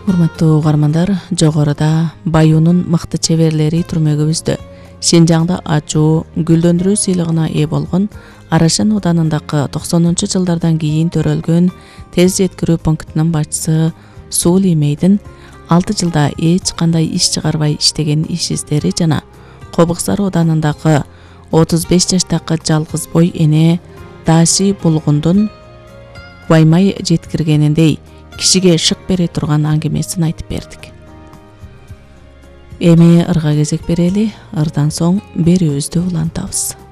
Урматтуу угармандар, жогоруда Баюнун мыкты чеберлери түрмөгүбүздө Шинжаңда ачуу гүлдөндүрүү сыйлыгына ээ болгон Арашан ауданындагы 90-жылдардан кийин төрөлгөн тез жеткирүү пунктунун башчысы Суули Мейдин 6 жылда эч кандай иш чыгарбай иштеген иш издери жана Кобуксар ауданындагы 35 жаштагы жалгыз бой эне Даси Булгундун Ваймай жеткиргениндей кишиге шык бере турган аңгемесин айтып бердик. Эми ырга кезек берели, ырдан соң берүүбүздү улантабыз.